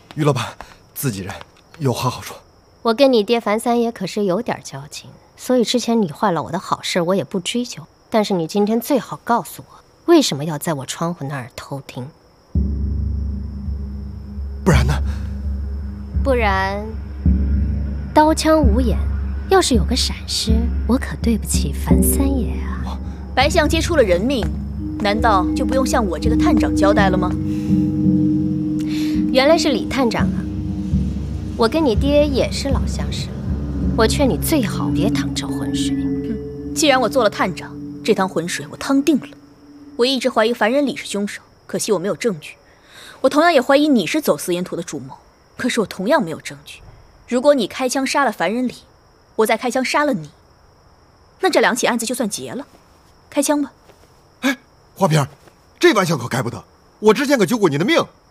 于老板，自己人，有话好说。 我跟你爹樊三爷可是有点交情，所以之前你坏了我的好事，我也不追究。但是你今天最好告诉我，为什么要在我窗户那儿偷听？ 不然呢？ 不然，刀枪无眼，要是有个闪失，我可对不起樊三爷啊。 白相接出了人命，难道就不用向我这个探长交代了吗？ 原来是李探长啊！我跟你爹也是老相识了，我劝你最好别趟这浑水。 既然我做了探长，这趟浑水我趟定了。我一直怀疑樊仁礼是凶手，可惜我没有证据。我同样也怀疑你是走私烟土的主谋，可是我同样没有证据。如果你开枪杀了樊仁礼，我再开枪杀了你，那这两起案子就算结了。开枪吧。 哎，花瓶，这玩笑可开不得！我之前可救过你的命。